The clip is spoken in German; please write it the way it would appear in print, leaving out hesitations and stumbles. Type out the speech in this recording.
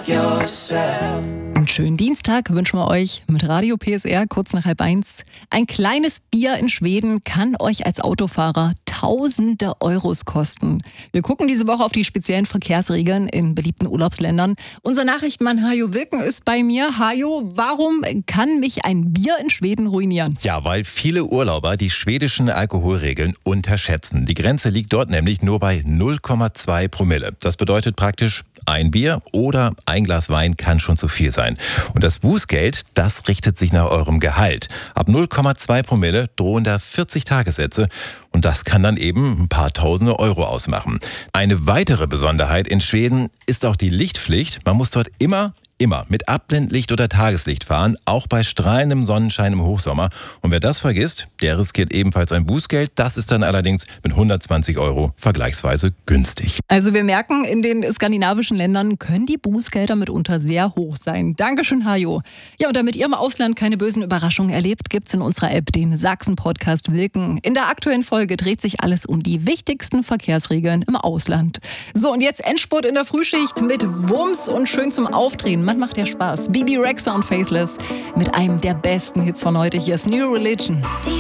yourself. Einen schönen Dienstag wünschen wir euch mit Radio PSR kurz nach 12:30. Ein kleines Bier in Schweden kann euch als Autofahrer Tausende Euros kosten. Wir gucken diese Woche auf die speziellen Verkehrsregeln in beliebten Urlaubsländern. Unser Nachrichtenmann Hajo Wilken ist bei mir. Hajo, warum kann mich ein Bier in Schweden ruinieren? Ja, weil viele Urlauber die schwedischen Alkoholregeln unterschätzen. Die Grenze liegt dort nämlich nur bei 0,2 Promille. Das bedeutet praktisch, ein Bier oder ein Glas Wein kann schon zu viel sein. Und das Bußgeld, das richtet sich nach eurem Gehalt. Ab 0,2 Promille drohen da 40 Tagessätze. Und das kann dann eben ein paar Tausende Euro ausmachen. Eine weitere Besonderheit in Schweden ist auch die Lichtpflicht. Man muss dort immer mit Abblendlicht oder Tageslicht fahren, auch bei strahlendem Sonnenschein im Hochsommer. Und wer das vergisst, der riskiert ebenfalls ein Bußgeld. Das ist dann allerdings mit 120 Euro vergleichsweise günstig. Also wir merken, in den skandinavischen Ländern können die Bußgelder mitunter sehr hoch sein. Dankeschön, Hajo. Ja, und damit ihr im Ausland keine bösen Überraschungen erlebt, gibt's in unserer App den Sachsen-Podcast Wilken. In der aktuellen Folge dreht sich alles um die wichtigsten Verkehrsregeln im Ausland. So, und jetzt Endspurt in der Frühschicht mit Wumms und schön zum Aufdrehen. Man macht ja Spaß. Bebe Rexha und Faceless mit einem der besten Hits von heute. Hier ist New Religion.